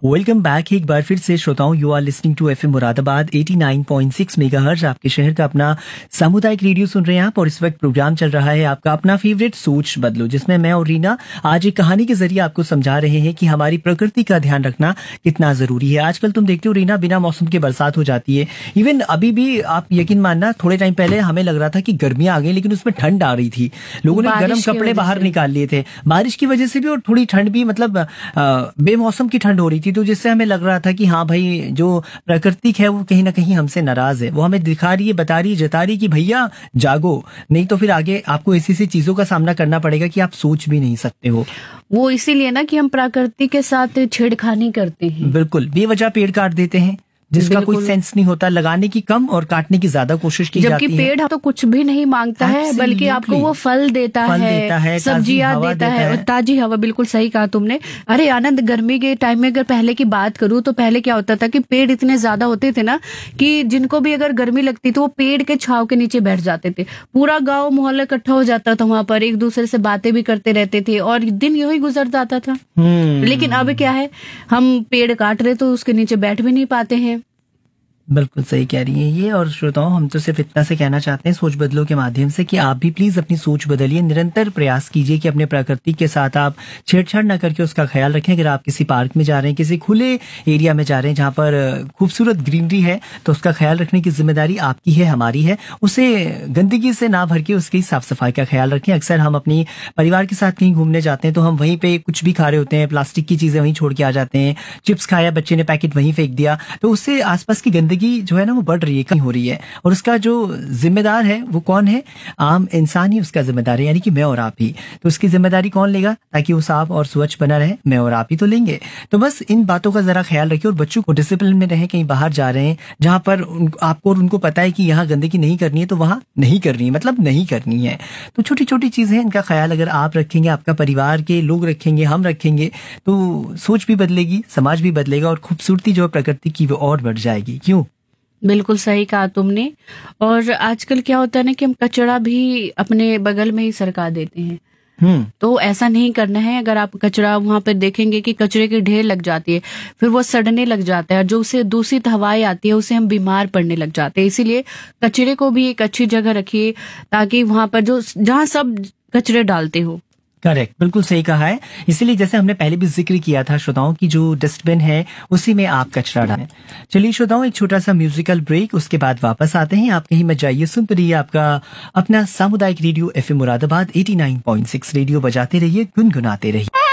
Welcome back एक बार फिर से श्रोताओं, you are listening to FM Moradabad 89.6 megahertz, आपके शहर का अपना सामुदायिक रेडियो सुन रहे हैं आप। और इस वक्त प्रोग्राम चल रहा है आपका अपना फेवरेट सोच बदलो, जिसमें मैं और रीना आज एक कहानी के जरिए आपको समझा रहे हैं कि हमारी प्रकृति का ध्यान रखना कितना जरूरी है। आजकल तुम देखते हो रीना, बिना मौसम के बरसात हो जाती है। इवन अभी भी आप यकीन मानना, थोड़े टाइम पहले हमें लग रहा था कि गर्मियां आ गई, लेकिन उसमें ठंड आ रही थी। लोगों ने गर्म कपड़े बाहर निकाल लिए थे बारिश की वजह से भी, और थोड़ी ठंड भी, मतलब बेमौसम की ठंड हो रही थी। तो जिससे हमें लग रहा था कि हाँ भाई, जो प्राकृतिक है वो कहीं ना कहीं हमसे नाराज है। वो हमें दिखा रही है, बता रही है, जता रही है कि भैया जागो, नहीं तो फिर आगे आपको ऐसी ऐसी चीजों का सामना करना पड़ेगा कि आप सोच भी नहीं सकते हो। वो इसीलिए ना कि हम प्रकृति के साथ छेड़खानी करते हैं। बिल्कुल, बेवजह पेड़ काट देते हैं जिसका कोई सेंस नहीं होता। लगाने की कम और काटने की ज्यादा कोशिश की जाती है। जबकि पेड़ तो कुछ भी नहीं मांगता है, बल्कि आपको वो फल देता है, सब्जियां देता है और ताजी हवा। बिल्कुल सही कहा तुमने। अरे आनंद, गर्मी के टाइम में अगर पहले की बात करूं तो पहले क्या होता था कि पेड़ इतने ज्यादा होते थे ना कि जिनको भी अगर गर्मी लगती तो वो पेड़ के छांव के नीचे बैठ जाते थे। पूरा गाँव मोहल्ला इकट्ठा हो जाता था वहां पर, एक दूसरे से बातें भी करते रहते थे और दिन यूं ही गुजर जाता था। लेकिन अब क्या है, हम पेड़ काट रहे तो उसके नीचे बैठ भी नहीं पाते हैं। बिल्कुल सही कह रही हैं ये। और श्रोताओं, हम तो सिर्फ इतना से कहना चाहते हैं सोच बदलो के माध्यम से कि आप भी प्लीज अपनी सोच बदलिए। निरंतर प्रयास कीजिए कि अपने प्रकृति के साथ आप छेड़छाड़ न करके उसका ख्याल रखें। अगर आप किसी पार्क में जा रहे हैं, किसी खुले एरिया में जा रहे हैं जहाँ पर खूबसूरत ग्रीनरी है, तो उसका ख्याल रखने की जिम्मेदारी आपकी है, हमारी है। उसे गंदगी से ना भर के उसकी साफ सफाई का ख्याल रखें। अक्सर हम अपनी परिवार के साथ कहीं घूमने जाते हैं तो हम वहीं पे कुछ भी खा रहे होते हैं, प्लास्टिक की चीजें वहीं छोड़ के आ जाते हैं। चिप्स खाया, बच्चे ने पैकेट वहीं फेंक दिया, तो उससे आसपास की गंदगी जो है ना वो बढ़ रही है, कहीं हो रही है। और उसका जो जिम्मेदार है वो कौन है? आम इंसान ही उसका जिम्मेदार है, यानी कि मैं और आप ही। तो उसकी जिम्मेदारी कौन लेगा ताकि वो साफ और स्वच्छ बना रहे? मैं और आप ही तो लेंगे। तो बस इन बातों का जरा ख्याल रखिए और बच्चों को डिसिप्लिन में रहे। कहीं बाहर जा रहे हैं जहां पर आपको और उनको पता है कि यहाँ गंदगी नहीं करनी है, तो वहां नहीं करनी है, मतलब नहीं करनी है। तो छोटी छोटी चीजें, इनका ख्याल अगर आप रखेंगे, आपका परिवार के लोग रखेंगे, हम रखेंगे, तो सोच भी बदलेगी, समाज भी बदलेगा और खूबसूरती जो प्रकृति की वो और बढ़ जाएगी। क्यों? बिल्कुल सही कहा तुमने। और आजकल क्या होता है ना कि हम कचरा भी अपने बगल में ही सरका देते हैं। तो ऐसा नहीं करना है। अगर आप कचरा वहां पे देखेंगे कि कचरे की ढेर लग जाती है, फिर वो सड़ने लग जाता है, जो उसे दूषित हवाएं आती है उससे हम बीमार पड़ने लग जाते हैं। इसीलिए कचरे को भी एक अच्छी जगह रखिए ताकि वहां पर जहाँ सब कचरे डालते हो। करेक्ट, बिल्कुल सही कहा है। इसीलिए जैसे हमने पहले भी जिक्र किया था श्रोताओं की, जो डस्टबिन है उसी में आप कचरा डालें। चलिए श्रोताओं, एक छोटा सा म्यूजिकल ब्रेक, उसके बाद वापस आते हैं। आप कहीं मत जाइए, सुनते रहिए आपका अपना सामुदायिक रेडियो एफएम मुरादाबाद 89.6 रेडियो बजाते रहिए, गुनगुनाते रहिए।